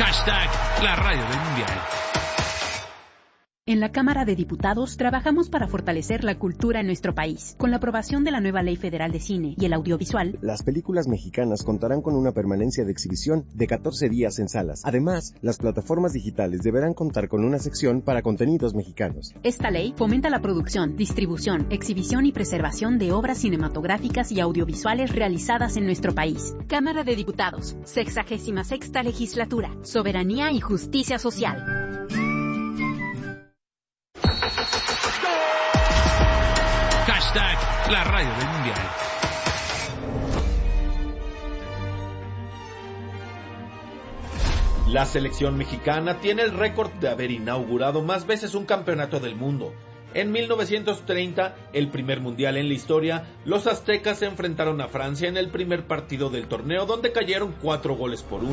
Hashtag la radio del mundial. En la Cámara de Diputados trabajamos para fortalecer la cultura en nuestro país. Con la aprobación de la nueva Ley Federal de Cine y el Audiovisual, las películas mexicanas contarán con una permanencia de exhibición de 14 días en salas. Además, las plataformas digitales deberán contar con una sección para contenidos mexicanos. Esta ley fomenta la producción, distribución, exhibición y preservación de obras cinematográficas y audiovisuales realizadas en nuestro país. Cámara de Diputados, 66ª Legislatura, Soberanía y Justicia Social. Hashtag la radio del mundial. La selección mexicana tiene el récord de haber inaugurado más veces un campeonato del mundo. En 1930, el primer mundial en la historia, los aztecas se enfrentaron a Francia en el primer partido del torneo, donde cayeron 4-1.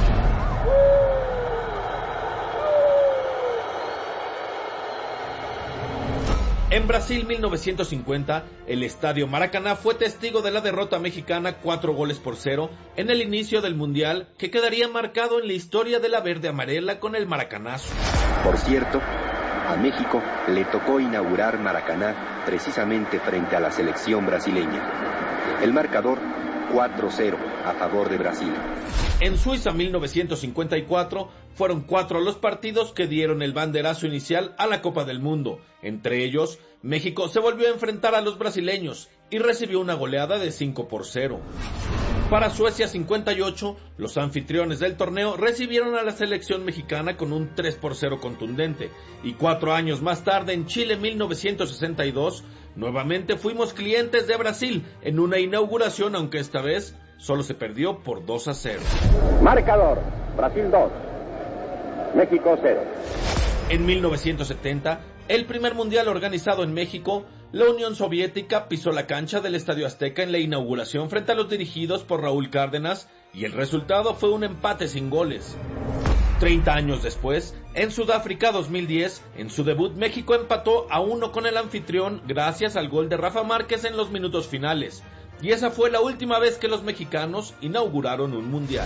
En Brasil 1950, el Estadio Maracaná fue testigo de la derrota mexicana 4-0 en el inicio del Mundial, que quedaría marcado en la historia de la verde amarela con el maracanazo. Por cierto, a México le tocó inaugurar Maracaná precisamente frente a la selección brasileña. El marcador 4-0 a favor de Brasil. En Suiza 1954 fueron 4 los partidos que dieron el banderazo inicial a la Copa del Mundo. Entre ellos, México se volvió a enfrentar a los brasileños y recibió una goleada de 5-0. Para Suecia 58, los anfitriones del torneo recibieron a la selección mexicana con un 3-0 contundente. Y 4 años más tarde, en Chile 1962, nuevamente fuimos clientes de Brasil en una inauguración, aunque esta vez solo se perdió por 2-0. Marcador, Brasil 2, México 0. En 1970, el primer mundial organizado en México, la Unión Soviética pisó la cancha del Estadio Azteca en la inauguración frente a los dirigidos por Raúl Cárdenas, y el resultado fue un empate sin goles. 30 años después, en Sudáfrica 2010, en su debut México empató a 1 con el anfitrión gracias al gol de Rafa Márquez en los minutos finales. Y esa fue la última vez que los mexicanos inauguraron un mundial.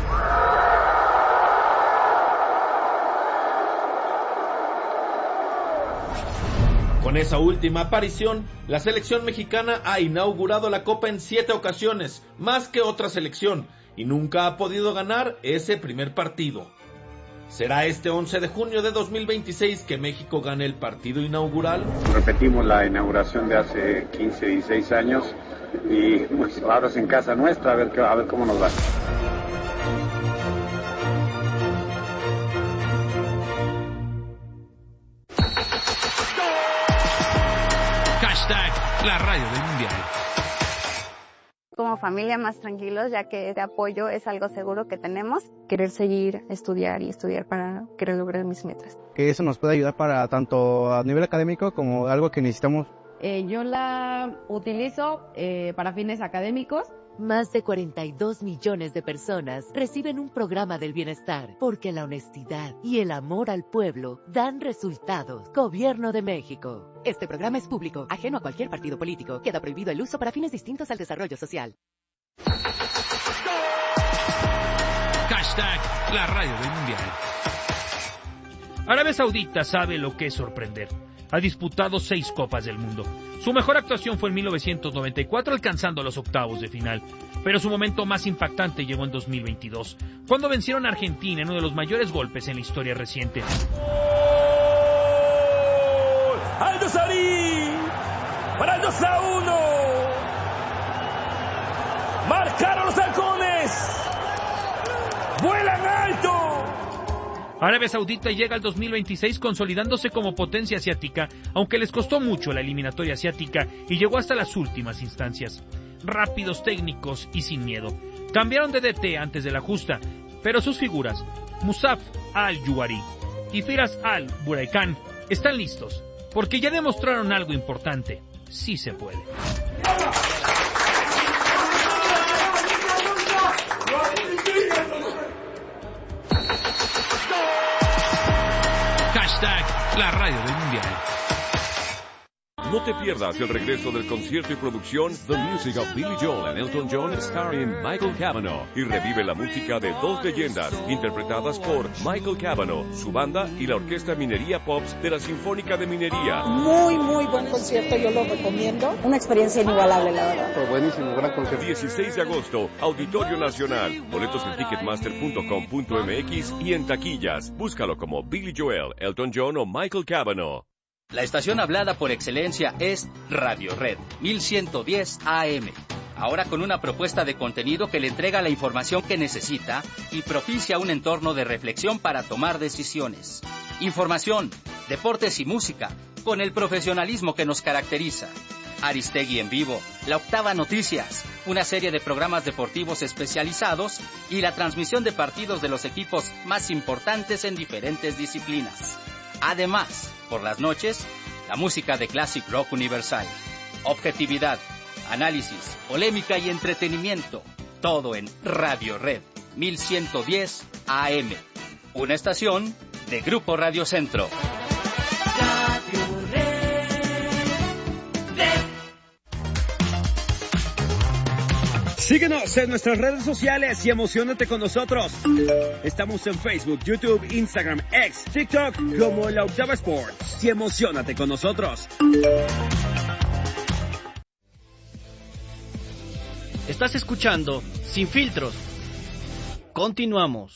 Con esa última aparición, la selección mexicana ha inaugurado la Copa en 7 ocasiones, más que otra selección, y nunca ha podido ganar ese primer partido. ¿Será este 11 de junio de 2026 que México gane el partido inaugural? Repetimos la inauguración de hace 15, 16 años y pues, ahora es en casa nuestra, a ver cómo nos va. Hashtag la radio del mundial. Como familia más tranquilos, ya que este apoyo es algo seguro que tenemos. Querer seguir, estudiar para querer lograr mis metas. Que eso nos puede ayudar para tanto a nivel académico como algo que necesitamos. Yo la utilizo para fines académicos. Más de 42 millones de personas reciben un programa del bienestar porque la honestidad y el amor al pueblo dan resultados. Gobierno de México. Este programa es público, ajeno a cualquier partido político. Queda prohibido el uso para fines distintos al desarrollo social. Hashtag la radio del mundial. Arabia Saudita sabe lo que es sorprender. Ha disputado 6 Copas del Mundo. Su mejor actuación fue en 1994, alcanzando los octavos de final. Pero su momento más impactante llegó en 2022, cuando vencieron a Argentina en uno de los mayores golpes en la historia reciente. Aldo Sarí para el 2-1. Marcaron los halcones. Vuelan alto. Arabia Saudita llega al 2026 consolidándose como potencia asiática, aunque les costó mucho la eliminatoria asiática y llegó hasta las últimas instancias. Rápidos, técnicos y sin miedo. Cambiaron de DT antes de la justa, pero sus figuras, Musaf Al-Juari y Firas Al-Buraikan, están listos, porque ya demostraron algo importante. Sí se puede. Hashtag la radio del mundial. No te pierdas el regreso del concierto y producción The Music of Billy Joel and Elton John starring Michael Cavanaugh y revive la música de dos leyendas interpretadas por Michael Cavanaugh, su banda y la Orquesta Minería Pops de la Sinfónica de Minería. Muy buen concierto, yo lo recomiendo. Una experiencia inigualable, la verdad. Fue buenísimo, gran concierto. 16 de agosto, Auditorio Nacional. Boletos en ticketmaster.com.mx y en taquillas. Búscalo como Billy Joel, Elton John o Michael Cavanaugh. La estación hablada por excelencia es Radio Red 1110 AM. Ahora con una propuesta de contenido que le entrega la información que necesita y propicia un entorno de reflexión para tomar decisiones. Información, deportes y música, con el profesionalismo que nos caracteriza. Aristegui en vivo, La Octava Noticias, una serie de programas deportivos especializados y la transmisión de partidos de los equipos más importantes en diferentes disciplinas. Además, por las noches, la música de Classic Rock Universal. Objetividad, análisis, polémica y entretenimiento. Todo en Radio Red 1110 AM. Una estación de Grupo Radio Centro. Síguenos en nuestras redes sociales y emociónate con nosotros. Estamos en Facebook, YouTube, Instagram, X, TikTok como La Octava Sports. Y emociónate con nosotros. Estás escuchando Sin Filtros. Continuamos.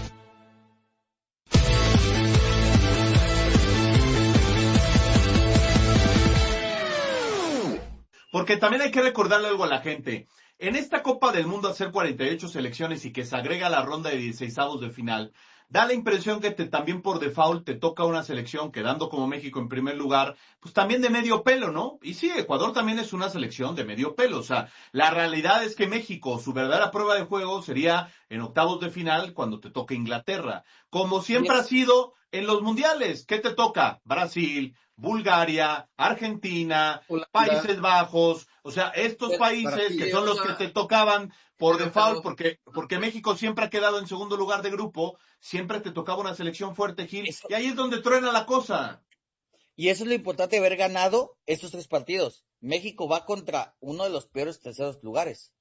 Porque también hay que recordarle algo a la gente. En esta Copa del Mundo, hacer 48 selecciones y que se agrega la ronda de 16avos de final, da la impresión que también por default te toca una selección, quedando como México en primer lugar, pues también de medio pelo, ¿no? Y sí, Ecuador también es una selección de medio pelo. O sea, la realidad es que México, su verdadera prueba de juego sería en octavos de final cuando te toca Inglaterra. Como siempre ha sido en los mundiales. ¿Qué te toca? Brasil, Bulgaria, Argentina, Holanda, Países Bajos, o sea, estos países que son los que te tocaban por default, porque México siempre ha quedado en segundo lugar de grupo, siempre te tocaba una selección fuerte, Gil, y ahí es donde truena la cosa. Y eso es lo importante de haber ganado estos 3 partidos. México va contra uno de los peores terceros lugares.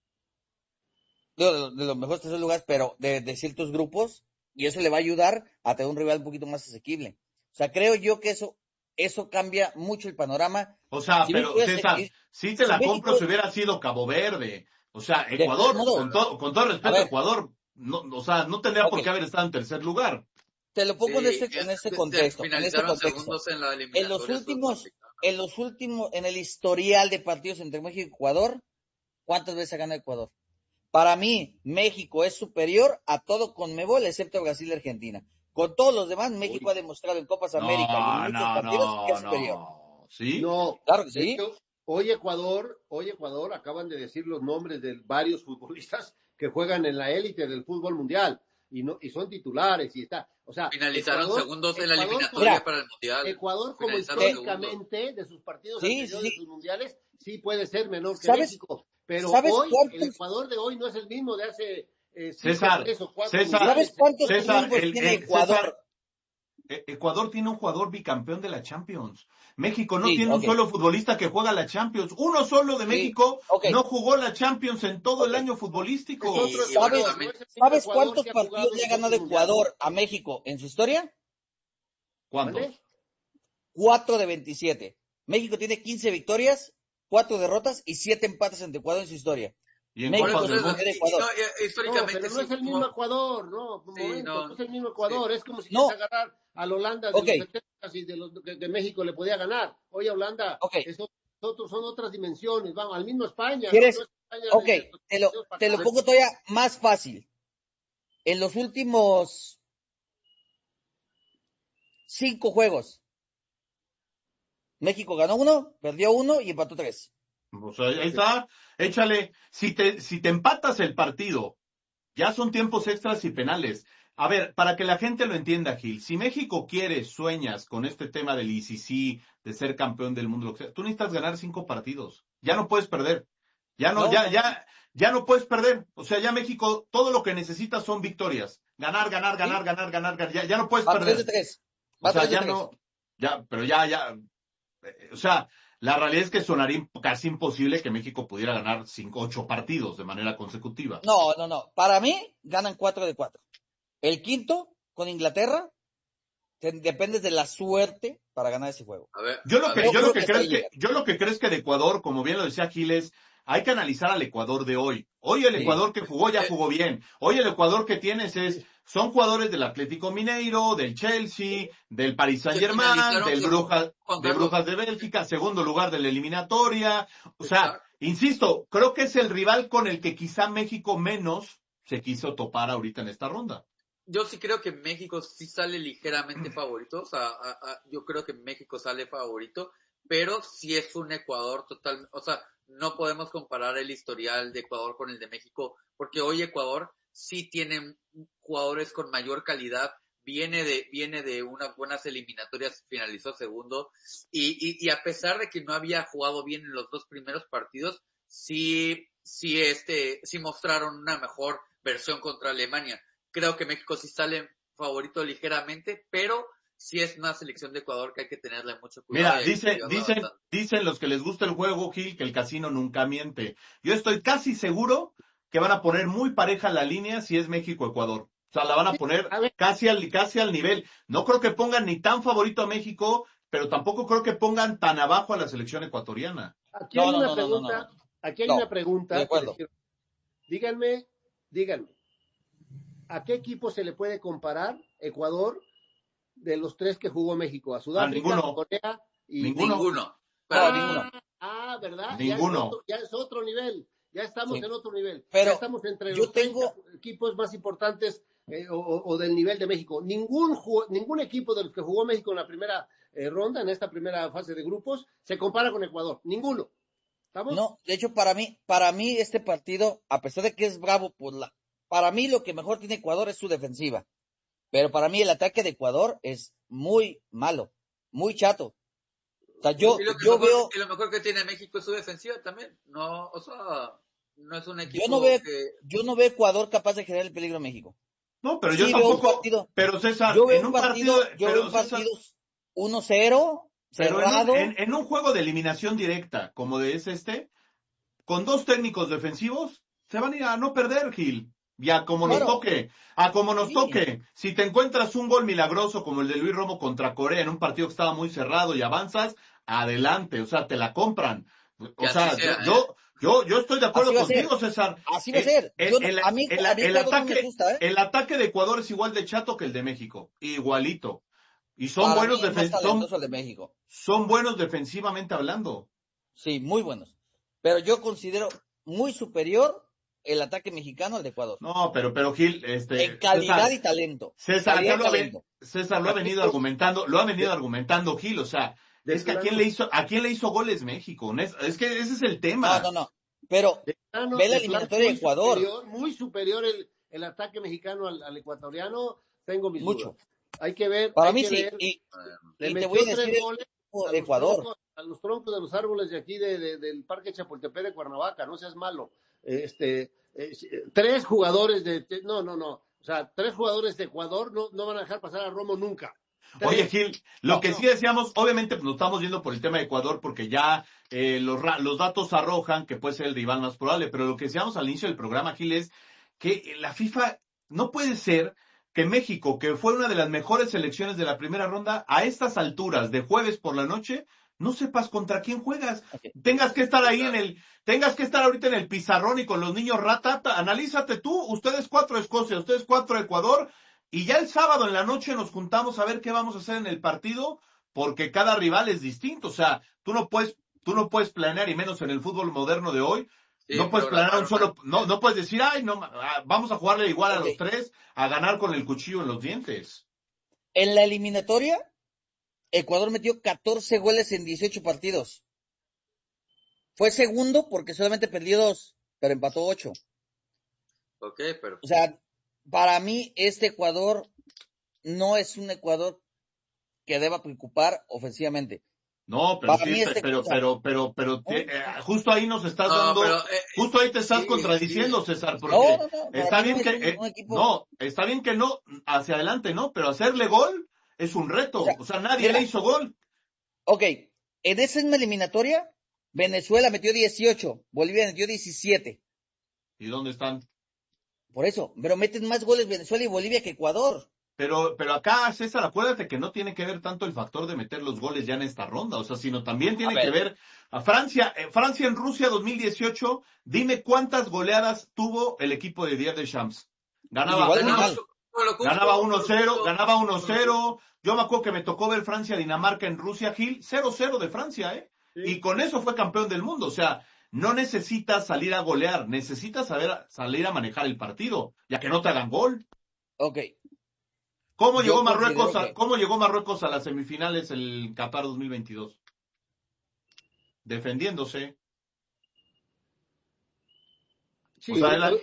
De los mejores terceros lugares, pero de ciertos grupos, y eso le va a ayudar a tener un rival un poquito más asequible. O sea, creo yo que eso cambia mucho el panorama. O sea, si pero César, sí te la compro si hubiera sido Cabo Verde. O sea, Ecuador, con todo respeto a Ecuador, no, o sea, no tendría por qué haber estado en tercer lugar. Te lo pongo en este contexto. Segundos en la eliminatoria. En el historial de partidos entre México y Ecuador, ¿cuántas veces ha ganado Ecuador? Para mí, México es superior a todo Conmebol, excepto Brasil y Argentina. Con todos los demás, México ha demostrado en Copas América y en muchos partidos que es superior. ¿Sí? No, claro que sí. Hecho, hoy Ecuador, acaban de decir los nombres de varios futbolistas que juegan en la élite del fútbol mundial y son titulares y está, o sea, finalizaron segundos en la eliminatoria para el mundial. Ecuador, como históricamente de sus partidos anteriores, de sus mundiales, sí puede ser menor que México, pero hoy el Ecuador de hoy no es el mismo de hace César, ¿sabes cuántos tiene Ecuador? Ecuador tiene un jugador bicampeón de la Champions. México no tiene un solo futbolista que juega la Champions. Uno solo de México no jugó la Champions en todo el año futbolístico. ¿Sabes cuántos partidos le ha ganado Ecuador a México en su historia? ¿Cuántos? 4 de 27. México tiene 15 victorias, 4 derrotas y 7 empates ante Ecuador en su historia. Y en México históricamente pero no es el mismo Ecuador, ¿no? No es el mismo Ecuador, es como si quieres agarrar a la Holanda de los 70 y de los que México le podía ganar. Oye, Holanda, son otras dimensiones, vamos, al mismo España. ¿Quieres? ¿No? Te lo pongo todavía más fácil. En los últimos 5 juegos, México ganó 1, perdió 1 y empató 3. Pues ahí está, échale, si te empatas el partido, ya son tiempos extras y penales. A ver, para que la gente lo entienda, Gil, si México quiere, sueñas con este tema del ICC, de ser campeón del mundo, lo que sea, tú necesitas ganar 5 partidos, ya no puedes perder, ya no puedes perder, o sea, ya México, todo lo que necesita son victorias, ganar, ya no puedes perder. O sea, ya no, pero ya, o sea, la realidad es que sonaría casi imposible que México pudiera ganar 8 partidos de manera consecutiva. No. Para mí, ganan 4 de 4. El quinto, con Inglaterra, depende de la suerte para ganar ese juego. Yo lo que creo es que de Ecuador, como bien lo decía Giles, hay que analizar al Ecuador de hoy. Hoy el Ecuador que jugó ya jugó bien. Hoy el Ecuador que tienes son jugadores del Atlético Mineiro, del Chelsea, del Paris Saint-Germain, de Brujas de Bélgica, segundo lugar de la eliminatoria. O sea, insisto, creo que es el rival con el que quizá México menos se quiso topar ahorita en esta ronda. Yo sí creo que México sí sale ligeramente favorito, o sea, yo creo que México sale favorito, pero sí es un Ecuador total, o sea, no podemos comparar el historial de Ecuador con el de México, porque hoy Ecuador sí tiene jugadores con mayor calidad, viene de unas buenas eliminatorias, finalizó segundo, y a pesar de que no había jugado bien en los 2 primeros partidos, sí mostraron una mejor versión contra Alemania. Creo que México sí sale favorito ligeramente, pero sí es una selección de Ecuador que hay que tenerle mucho cuidado. Mira, dicen los que les gusta el juego, Gil, que el casino nunca miente. Yo estoy casi seguro que van a poner muy pareja la línea si es México-Ecuador. O sea, la van a poner casi al nivel. No creo que pongan ni tan favorito a México, pero tampoco creo que pongan tan abajo a la selección ecuatoriana. Aquí hay una pregunta. De acuerdo. Díganme, ¿a qué equipo se le puede comparar Ecuador de los 3 que jugó México? ¿A Sudáfrica, Corea y ninguno? ¿Verdad? Ninguno. Ya es otro nivel. Ya estamos en otro nivel. Pero ya estamos entre los 30 equipos más importantes o del nivel de México. Ningún equipo de los que jugó México en la primera ronda, en esta primera fase de grupos, se compara con Ecuador. Ninguno. ¿Estamos? No, de hecho, para mí este partido, a pesar de que es bravo, para mí lo que mejor tiene Ecuador es su defensiva. Pero para mí el ataque de Ecuador es muy malo, muy chato. O sea, yo veo... Y lo mejor que tiene México es su defensiva también. No, o sea, no es un equipo yo no veo Ecuador capaz de generar el peligro a México. No, pero yo tampoco... Pero César, en un partido 1-0, cerrado. En un juego de eliminación directa, como es con 2 técnicos defensivos, se van a ir a no perder, Gil. Y a como nos toque. Si te encuentras un gol milagroso como el de Luis Romo contra Corea en un partido que estaba muy cerrado y avanzas, adelante, o sea, te la compran. O sea, yo estoy de acuerdo contigo, César. Así va a ser. El ataque de Ecuador es igual de chato que el de México. Igualito. Y son buenos son buenos defensivamente hablando. Sí, muy buenos. Pero yo considero muy superior el ataque mexicano al de Ecuador. No, pero Gil, en calidad y talento. César lo ha venido argumentando Gil, o sea, es que ¿a quién le hizo goles México? Es que ese es el tema. No. Pero ve la eliminatoria de Ecuador. Muy superior el ataque mexicano al ecuatoriano, tengo mis dudas. Hay que ver. Para mí sí. Y te voy a decir de Ecuador. A los troncos de los árboles de aquí del Parque Chapultepec de Cuernavaca, no seas malo. 3 jugadores o sea, 3 jugadores de Ecuador no van a dejar pasar a Romo nunca. Oye, Gil, sí decíamos, obviamente nos estamos yendo por el tema de Ecuador porque ya los datos arrojan que puede ser el rival más probable, pero lo que decíamos al inicio del programa, Gil, es que la FIFA no puede ser que México, que fue una de las mejores selecciones de la primera ronda, a estas alturas de jueves por la noche, no sepas contra quién juegas. Tengas que estar ahorita en el pizarrón y con los niños ratata. Analízate tú, ustedes 4 Escocia, ustedes 4 Ecuador, y ya el sábado en la noche nos juntamos a ver qué vamos a hacer en el partido, porque cada rival es distinto. O sea, tú no puedes planear, y menos en el fútbol moderno de hoy, no puedes planear no puedes decir, vamos a jugarle igual a los 3, a ganar con el cuchillo en los dientes. En la eliminatoria, Ecuador metió 14 goles en 18 partidos. Fue segundo porque solamente perdió 2, pero empató 8. Pero... O sea, para mí este Ecuador no es un Ecuador que deba preocupar ofensivamente. No, pero justo ahí nos estás dando, justo ahí te estás contradiciendo, César, porque está bien que no, hacia adelante, ¿no? Pero hacerle gol es un reto, o sea, nadie le hizo gol. Ok, en esa misma eliminatoria, Venezuela metió 18, Bolivia metió 17. ¿Y dónde están? Por eso, pero meten más goles Venezuela y Bolivia que Ecuador. Pero acá, César, acuérdate que no tiene que ver tanto el factor de meter los goles ya en esta ronda, o sea, sino también tiene que ver a Francia en Rusia 2018, dime cuántas goleadas tuvo el equipo de Didier Deschamps. Ganaba 1-0, yo me acuerdo que me tocó ver Francia-Dinamarca en Rusia, Gil, 0-0 de Francia, sí. Y con eso fue campeón del mundo, o sea, no necesitas salir a golear, necesitas salir a manejar el partido, ya que no te hagan gol. Ok. ¿Cómo llegó Marruecos a las semifinales el Qatar 2022? Defendiéndose. Sí,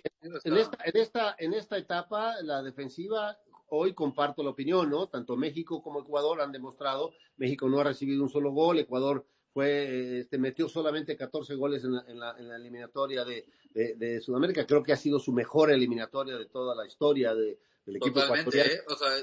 en esta etapa, la defensiva, hoy comparto la opinión, ¿no? Tanto México como Ecuador han demostrado, México no ha recibido un solo gol, Ecuador metió solamente 14 goles en la eliminatoria de Sudamérica. Creo que ha sido su mejor eliminatoria de toda la historia del equipo ecuatoriano.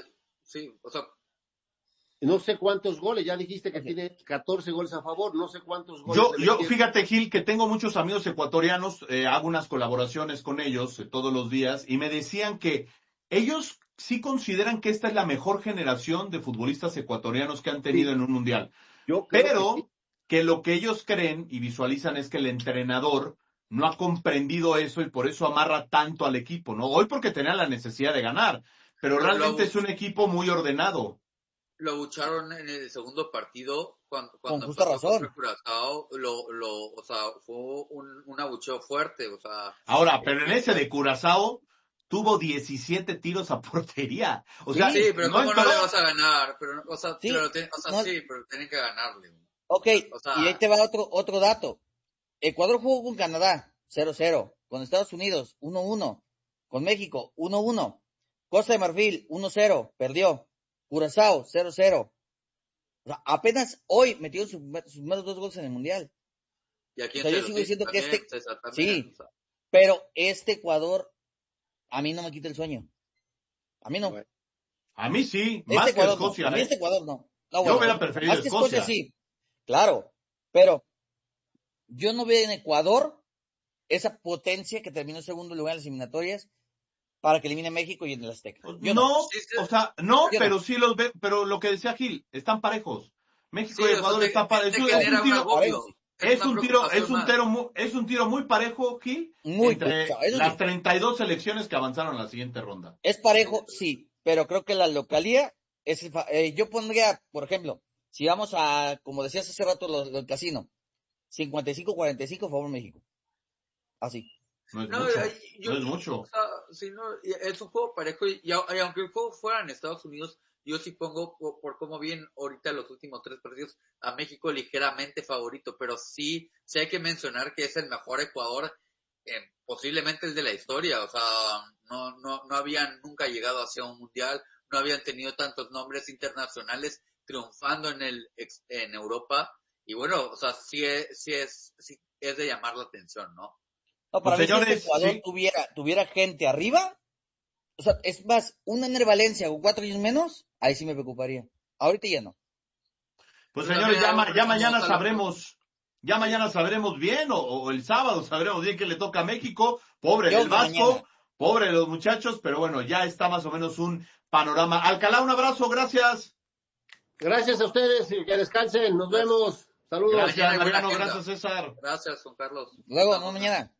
No sé cuántos goles, ya dijiste que tiene 14 goles a favor, no sé cuántos goles. Yo fíjate, Gil, que tengo muchos amigos ecuatorianos, hago unas colaboraciones con ellos todos los días, y me decían que ellos sí consideran que esta es la mejor generación de futbolistas ecuatorianos que han tenido en un mundial. Pero que lo que ellos creen y visualizan es que el entrenador no ha comprendido eso y por eso amarra tanto al equipo, ¿no? Hoy porque tenía la necesidad de ganar, pero realmente es un equipo muy ordenado. Lo abucharon en el segundo partido cuando con justa razón. Curazao, fue un abucheo fuerte, o sea. Ahora, pero en ese de Curazao tuvo 17 tiros a portería. O sea, sí, pero ¿cómo no le vas a ganar? Pero, pero tienen que ganarle. Ok, y ahí te va otro dato. Ecuador jugó con Canadá, 0-0. Con Estados Unidos, 1-1. Con México, 1-1. Costa de Marfil, 1-0, perdió. Curazao, 0-0. O sea, apenas hoy metió sus primeros 2 goles en el Mundial. Y aquí yo sigo diciendo que sí, pero este Ecuador a mí no me quita el sueño. A mí no. A mí sí, más que Escocia. A mí este Ecuador no. Yo hubiera preferido más que Escocia sí, claro, pero yo no veo en Ecuador esa potencia que terminó en segundo lugar en las eliminatorias para que elimine a México y en el Azteca. Pero sí los ve, pero lo que decía Gil, están parejos. México y Ecuador están parejos. Es un tiro muy parejo, Gil, entre las 32 selecciones que avanzaron a la siguiente ronda. Es parejo, sí, pero creo que la localía yo pondría, por ejemplo, si vamos a, como decías hace rato, del casino, 55-45 a favor de México. Así. No es mucho. O sea, es un juego parejo y aunque el juego fuera en Estados Unidos, yo sí pongo, por cómo bien ahorita los últimos 3 partidos, a México ligeramente favorito, pero sí hay que mencionar que es el mejor Ecuador, posiblemente el de la historia. O sea, no habían nunca llegado hacia un mundial, no habían tenido tantos nombres internacionales triunfando en Europa, y bueno, o sea, sí es de llamar la atención, ¿no? No, para mí si Ecuador tuviera gente arriba, o sea, es más, un Ener Valencia con 4 años menos, ahí sí me preocuparía. Ahorita ya no. Pues señores, ya mañana sabremos bien, o el sábado sabremos bien que le toca a México. Pobre del Vasco, pobre de los muchachos, pero bueno, ya está más o menos un panorama. Alcalá, un abrazo, gracias. Gracias a ustedes y que descansen, nos vemos. Saludos. Gracias, Mariano, gracias, César. Gracias, Juan Carlos. Luego, no mañana.